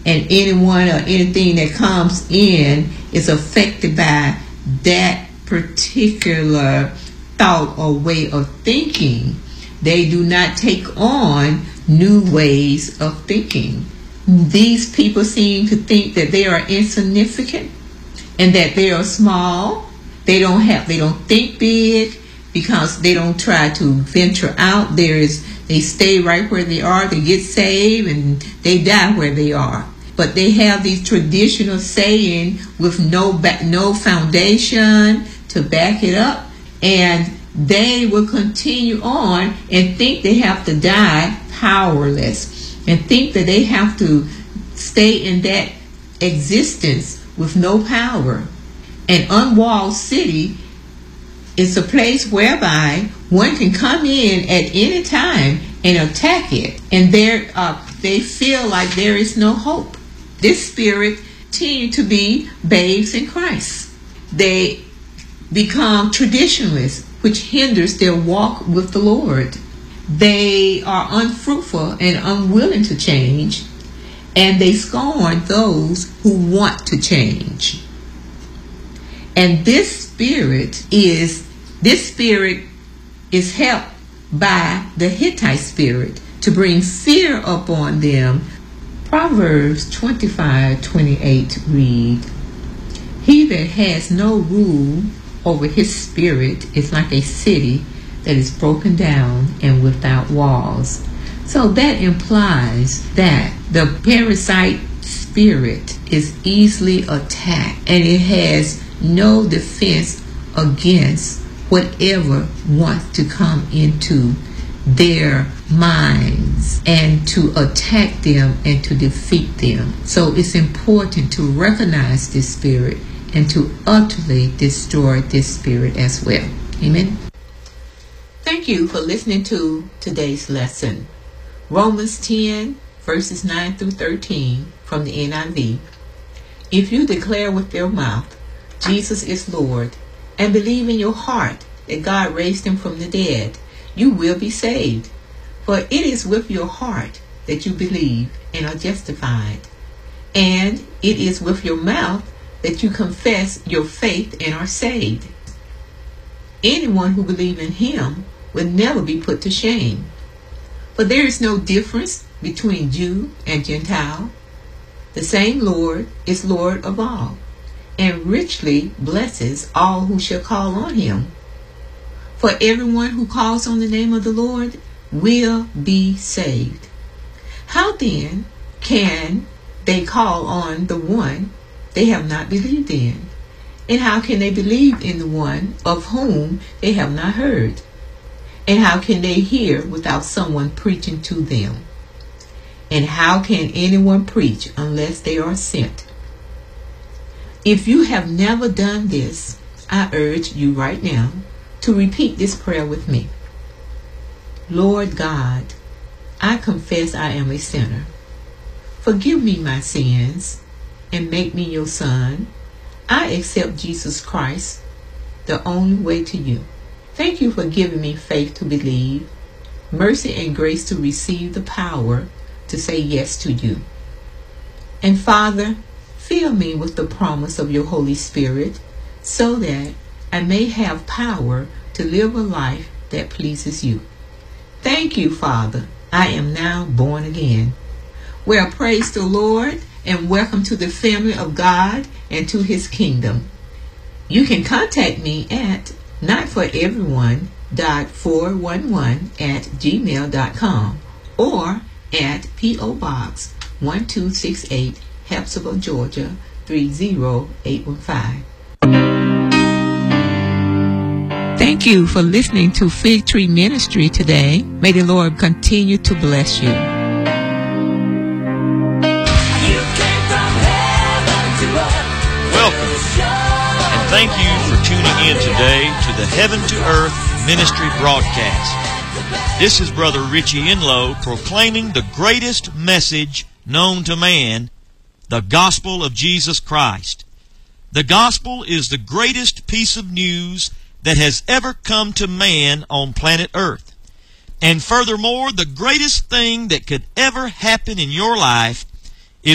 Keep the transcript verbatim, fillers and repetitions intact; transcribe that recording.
and anyone or anything that comes in is affected by that particular thought or way of thinking. They do not take on new ways of thinking. These people seem to think that they are insignificant and that they are small. They don't have, they don't think big because they don't try to venture out. There is, they stay right where they are. They get saved and they die where they are. But they have these traditional saying with no back, no foundation to back it up, and they will continue on and think they have to die powerless and think that they have to stay in that existence with no power. An unwalled city is a place whereby one can come in at any time and attack it, and there uh, they feel like there is no hope. This spirit tend to be babes in Christ. They become traditionalists, which hinders their walk with the Lord. They are unfruitful and unwilling to change, and they scorn those who want to change. And this spirit is this spirit is helped by the Hittite spirit to bring fear upon them. Proverbs twenty-five twenty-eight read, "He that has no rule over his spirit is like a city that is broken down and without walls." So that implies that the parasite spirit is easily attacked, and it has no defense against whatever wants to come into their minds and to attack them and to defeat them. So it's important to recognize this spirit and to utterly destroy this spirit as well. Amen. Thank you for listening to today's lesson. Romans ten verses nine through thirteen from the N I V. If you declare with your mouth Jesus is Lord and believe in your heart that God raised him from the dead, you will be saved. For it is with your heart that you believe and are justified, and it is with your mouth that you confess your faith and are saved. Anyone who believes in him will never be put to shame. For there is no difference between Jew and Gentile. The same Lord is Lord of all, and richly blesses all who shall call on him. For everyone who calls on the name of the Lord will be saved. How then can they call on the one they have not believed in? And how can they believe in the one of whom they have not heard? And how can they hear without someone preaching to them? And how can anyone preach unless they are sent? If you have never done this, I urge you right now to repeat this prayer with me. Lord God, I confess I am a sinner. Forgive me my sins and make me your son. I accept Jesus Christ, the only way to you. Thank you for giving me faith to believe, mercy and grace to receive the power to say yes to you. And Father, fill me with the promise of your Holy Spirit so that I may have power to live a life that pleases you. Thank you, Father. I am now born again. Well, praise the Lord and welcome to the family of God and to his kingdom. You can contact me at notforeveryone dot four one one at gmail dot com or at P O Box one two six eight, Hepzibah, Georgia three zero eight one five. Thank you for listening to Fig Tree Ministry today. May the Lord continue to bless you. Welcome, and thank you for tuning in today to the Heaven to Earth Ministry broadcast. This is Brother Richie Enlow proclaiming the greatest message known to man, the gospel of Jesus Christ. The gospel is the greatest piece of news that has ever come to man on planet Earth. And furthermore, the greatest thing that could ever happen in your life